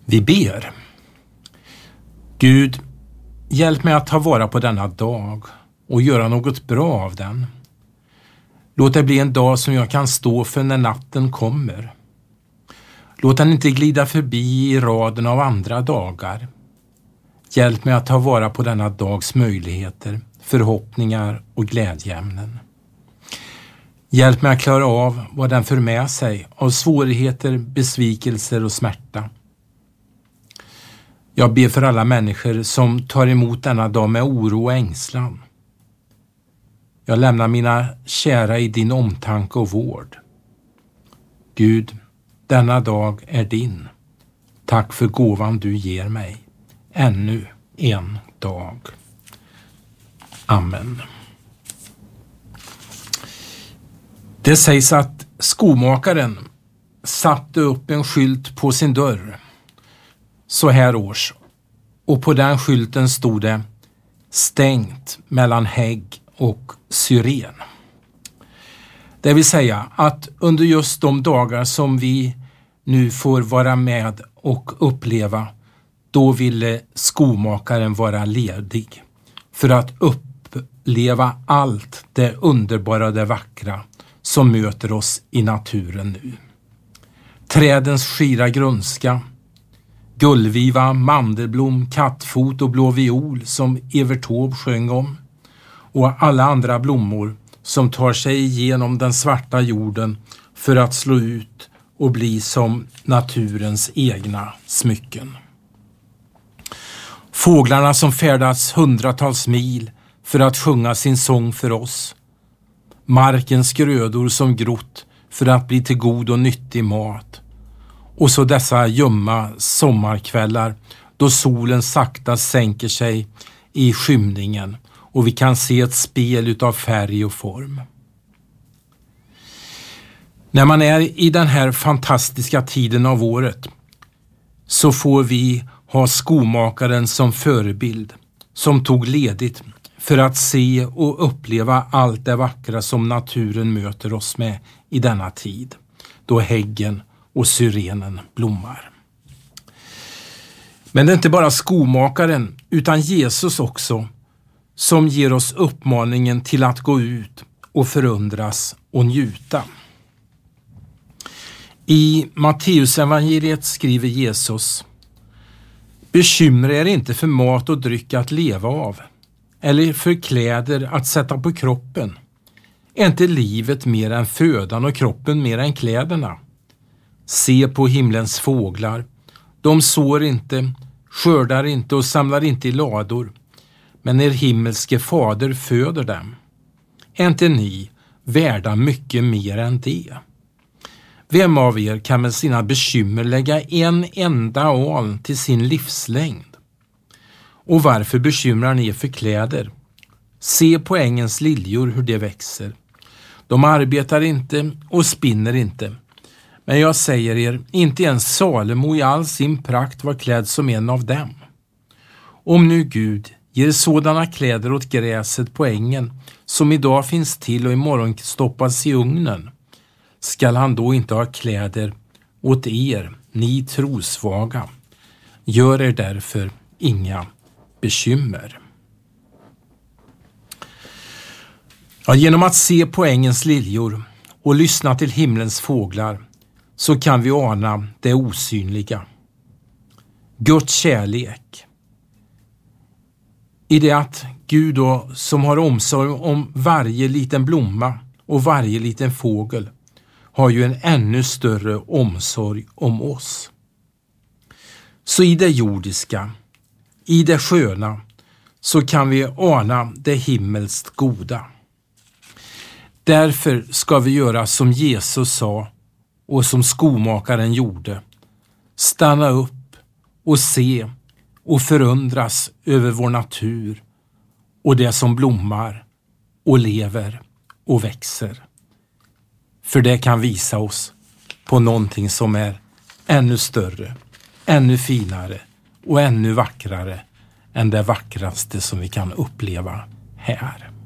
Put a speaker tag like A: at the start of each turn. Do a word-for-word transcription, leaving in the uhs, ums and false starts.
A: Vi ber. Gud, hjälp mig att ta vara på denna dag och göra något bra av den. Låt det bli en dag som jag kan stå för när natten kommer. Låt den inte glida förbi i raden av andra dagar. Hjälp mig att ta vara på denna dags möjligheter, förhoppningar och glädjeämnen. Hjälp mig att klara av vad den för med sig av svårigheter, besvikelser och smärta. Jag ber för alla människor som tar emot denna dag med oro och ängslan. Jag lämnar mina kära i din omtanke och vård. Gud, denna dag är din. Tack för gåvan du ger mig. Ännu en dag. Amen. Det sägs att skomakaren satte upp en skylt på sin dörr så här års, och på den skylten stod det stängt mellan hägg och syren. Det vill säga att under just de dagar som vi nu får vara med och uppleva, då ville skomakaren vara ledig för att uppleva allt det underbara, det vackra som möter oss i naturen nu. Trädens skira grönska, gullviva, mandelblom, kattfot och blå viol som Evert Taube sjöng om, och alla andra blommor som tar sig igenom den svarta jorden för att slå ut och bli som naturens egna smycken. Fåglarna som färdas hundratals mil för att sjunga sin sång för oss. Markens grödor som grott för att bli till god och nyttig mat. Och så dessa ljumma sommarkvällar då solen sakta sänker sig i skymningen och vi kan se ett spel utav färg och form. När man är i den här fantastiska tiden av året så får vi ha skomakaren som förebild, som tog ledigt för att se och uppleva allt det vackra som naturen möter oss med i denna tid, då häggen och syrenen blommar. Men det är inte bara skomakaren utan Jesus också som ger oss uppmaningen till att gå ut och förundras och njuta. I Matteusevangeliet skriver Jesus: bekymra er inte för mat och dryck att leva av, eller för kläder att sätta på kroppen. Är inte livet mer än födan och kroppen mer än kläderna? Se på himlens fåglar. De sår inte, skördar inte och samlar inte i lador, men er himmelske fader föder dem. Är inte ni värda mycket mer än det? Vem av er kan med sina bekymmer lägga en enda aln till sin livslängd? Och varför bekymrar ni er för kläder? Se på ängens liljor hur de växer. De arbetar inte och spinner inte. Men jag säger er, inte ens Salomo i all sin prakt var klädd som en av dem. Om nu Gud ger sådana kläder åt gräset på ängen som idag finns till och imorgon stoppas i ugnen, skall han då inte ha kläder åt er, ni trosvaga? Gör er därför inga bekymmer. Ja, genom att se på ängens liljor och lyssna till himlens fåglar så kan vi ana det osynliga. Guds kärlek. I det att Gud då, som har omsorg om varje liten blomma och varje liten fågel, har ju en ännu större omsorg om oss. Så i det jordiska, i det sköna, så kan vi ana det himmelskt goda. Därför ska vi göra som Jesus sa och som skomakaren gjorde. Stanna upp och se och förundras över vår natur och det som blommar och lever och växer. För det kan visa oss på någonting som är ännu större, ännu finare och ännu vackrare än det vackraste som vi kan uppleva här.